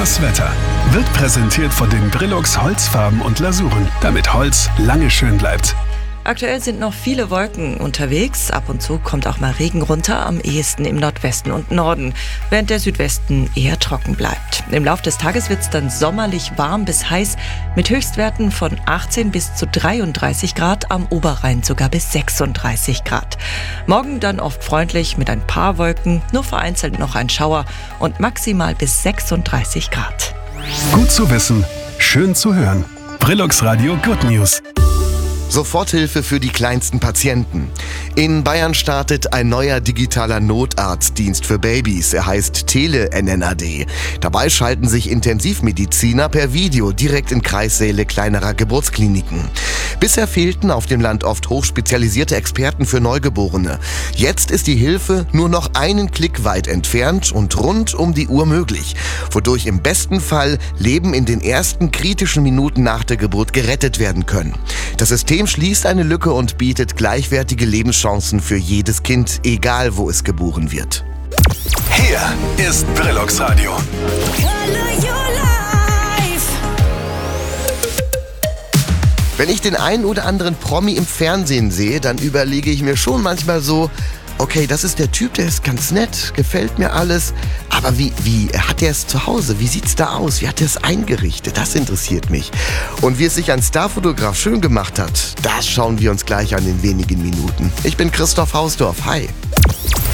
Das Wetter wird präsentiert von den Brilux Holzfarben und Lasuren, damit Holz lange schön bleibt. Aktuell sind noch viele Wolken unterwegs. Ab und zu kommt auch mal Regen runter, am ehesten im Nordwesten und Norden, während der Südwesten eher trocken bleibt. Im Laufe des Tages wird es dann sommerlich warm bis heiß, mit Höchstwerten von 18 bis zu 33 Grad, am Oberrhein sogar bis 36 Grad. Morgen dann oft freundlich mit ein paar Wolken, nur vereinzelt noch ein Schauer und maximal bis 36 Grad. Gut zu wissen, schön zu hören. Brilux Radio Good News. Soforthilfe für die kleinsten Patienten. In Bayern startet ein neuer digitaler Notarztdienst für Babys. Er heißt Tele-NNAD. Dabei schalten sich Intensivmediziner per Video direkt in Kreissäle kleinerer Geburtskliniken. Bisher fehlten auf dem Land oft hochspezialisierte Experten für Neugeborene. Jetzt ist die Hilfe nur noch einen Klick weit entfernt und rund um die Uhr möglich, wodurch im besten Fall Leben in den ersten kritischen Minuten nach der Geburt gerettet werden können. Das System schließt eine Lücke und bietet gleichwertige Lebenschancen für jedes Kind, egal wo es geboren wird. Hier ist Brilux Radio. Wenn ich den einen oder anderen Promi im Fernsehen sehe, dann überlege ich mir schon manchmal so, okay, das ist der Typ, der ist ganz nett, gefällt mir alles, aber wie hat er es zu Hause? Wie sieht's da aus? Wie hat er es eingerichtet? Das interessiert mich. Und wie es sich ein Starfotograf schön gemacht hat, das schauen wir uns gleich an in wenigen Minuten. Ich bin Christoph Hausdorf. Hi.